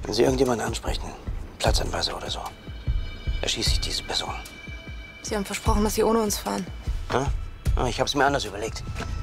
Wenn Sie irgendjemanden ansprechen, Platzanweiser oder so, erschieße ich diese Person. Sie haben versprochen, dass Sie ohne uns fahren. Ja? Ich habe es mir anders überlegt.